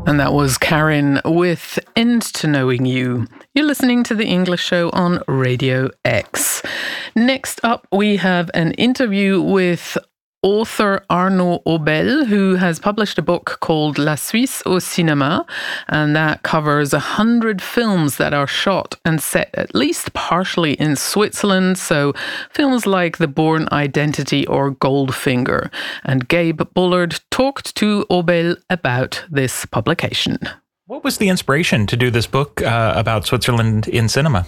And that was Karin with Into Knowing You. You're listening to The English Show on Radio X. Next up, we have an interview with author Arnaud Aubel, who has published a book called La Suisse au cinéma, and that covers 100 films that are shot and set at least partially in Switzerland, so films like The Bourne Identity or Goldfinger. And Gabe Bullard talked to Aubel about this publication. What was the inspiration to do this book about Switzerland in cinema?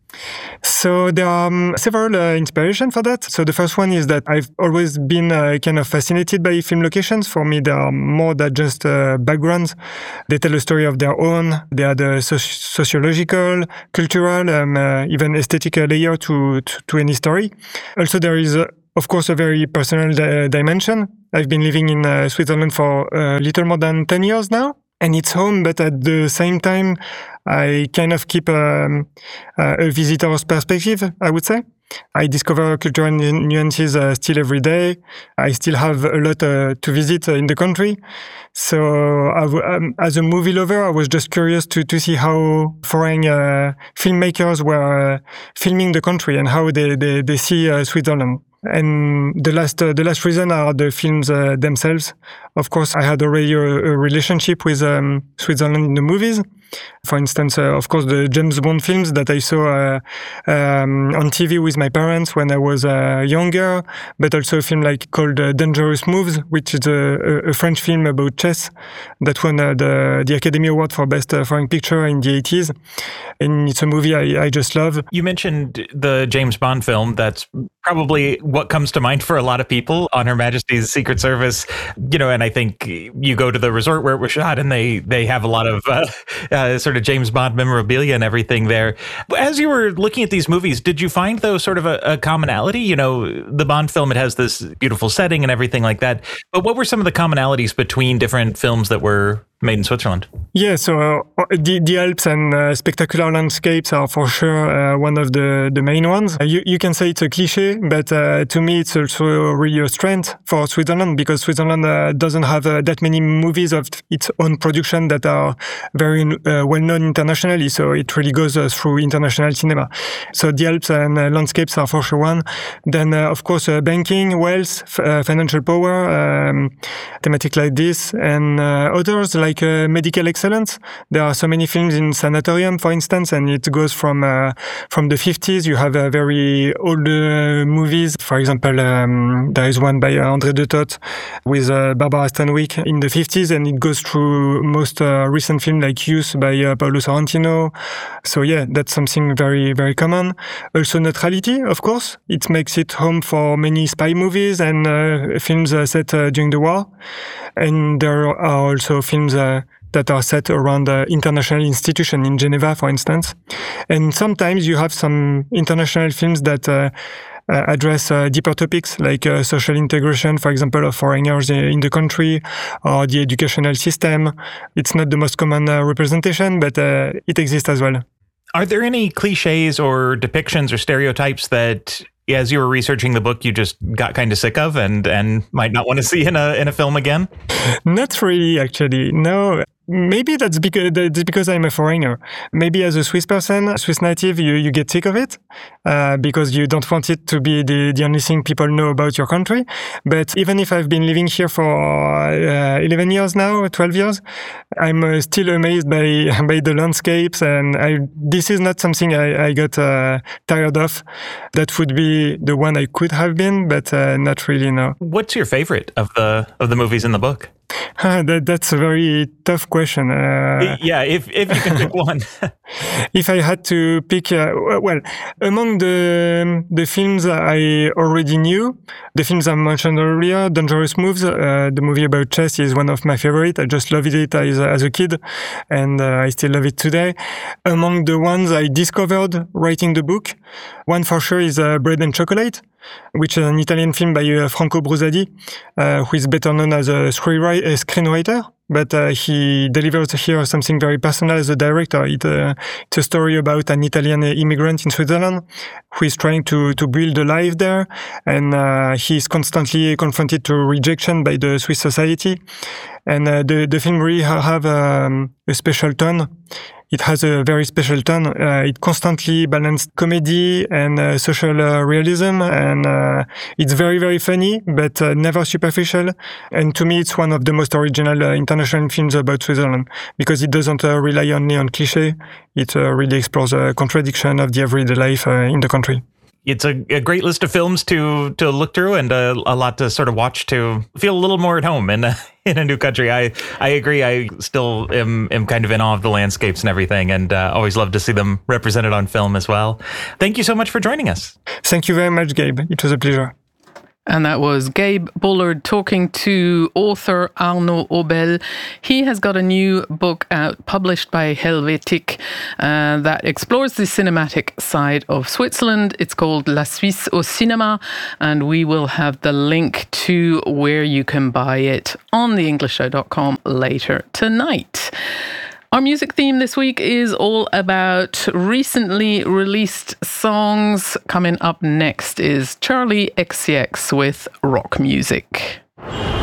So there are several inspirations for that. So the first one is that I've always been kind of fascinated by film locations. For me, they are more than just backgrounds. They tell a story of their own. They are the sociological, cultural, even aesthetic layer to any story. Also, there is of course, a very personal dimension. I've been living in Switzerland for a little more than 10 years now. And it's home, but at the same time, I kind of keep a visitor's perspective, I would say. I discover cultural nuances still every day. I still have a lot to visit in the country. So as a movie lover, I was just curious to see how foreign filmmakers were filming the country and how they see Switzerland. And the last reason are the films themselves. Of course, I had already a relationship with Switzerland in the movies. For instance, of course, the James Bond films that I saw on TV with my parents when I was younger, but also a film called Dangerous Moves, which is a French film about chess that won the Academy Award for Best Foreign Picture in the 80s. And it's a movie I just love. You mentioned the James Bond film. That's probably what comes to mind for a lot of people, on Her Majesty's Secret Service. And I think you go to the resort where it was shot and they have a lot of sort of James Bond memorabilia and everything there. As you were looking at these movies, did you find, though, sort of a commonality? The Bond film, it has this beautiful setting and everything like that. But what were some of the commonalities between different films that were made in Switzerland? Yeah, so the Alps and spectacular landscapes are for sure one of the main ones. You can say it's a cliche, but to me it's also really a strength for Switzerland, because Switzerland doesn't have that many movies of its own production that are very well known internationally, so it really goes through international cinema. So the Alps and landscapes are for sure one. Then of course banking, wealth, financial power, thematic like this, and others like medical excellence. There are so many films in Sanatorium, for instance, and it goes from the 50s. You have very old movies. For example, there is one by André de Toth with Barbara Stanwyck in the 50s, and it goes through most recent films like Youth by Paolo Sorrentino. So yeah, that's something very, very common. Also neutrality, of course. It makes it home for many spy movies and films set during the war. And there are also films that are set around international institutions in Geneva, for instance. And sometimes you have some international films that address deeper topics like social integration, for example, of foreigners in the country, or the educational system. It's not the most common representation, but it exists as well. Are there any cliches or depictions or stereotypes that, as you were researching the book, you just got kind of sick of and might not want to see in a film again? Not really, actually. No. Maybe that's because I'm a foreigner. Maybe as a Swiss person, Swiss native, you get sick of it because you don't want it to be the only thing people know about your country. But even if I've been living here for 11 years now, 12 years, I'm still amazed by the landscapes, and this is not something I got tired of. That would be the one I could have been, but not really, no. What's your favorite of the movies in the book? That's a very tough question. Yeah, if you can pick one. If I had to pick, among the films I already knew, the films I mentioned earlier, Dangerous Moves, the movie about chess, is one of my favorite. I just loved it as a kid, and I still love it today. Among the ones I discovered writing the book, one for sure is Bread and Chocolate, which is an Italian film by Franco Brusadi, who is better known as a screenwriter. but he delivers here something very personal as a director. It's a story about an Italian immigrant in Switzerland who is trying to build a life there, and he is constantly confronted to rejection by the Swiss society. And the film really have a special tone. It has a very special tone. It constantly balances comedy and social realism, and it's very, very funny, but never superficial. And to me, it's one of the most original international films about Switzerland, because it doesn't rely only on cliché. It really explores the contradiction of the everyday life in the country. It's a great list of films to look through, and a lot to sort of watch to feel a little more at home in a new country. I agree. I still am kind of in awe of the landscapes and everything, and always love to see them represented on film as well. Thank you so much for joining us. Thank you very much, Gabe. It was a pleasure. And that was Gabe Bullard talking to author Arnaud Aubel. He has got a new book out, published by Helvetic, that explores the cinematic side of Switzerland. It's called La Suisse au cinéma, and we will have the link to where you can buy it on theenglishshow.com later tonight. Our music theme this week is all about recently released songs. Coming up next is Charli XCX with Rock Music.